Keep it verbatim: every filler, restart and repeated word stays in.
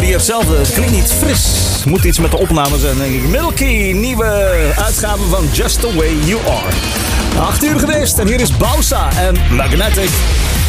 hier hetzelfde. Het klinkt niet fris. Moet iets met de opname zijn, denk ik. Milky, nieuwe uitgave van Just The Way You Are. Acht uur geweest en hier is Bausa en Magnetic.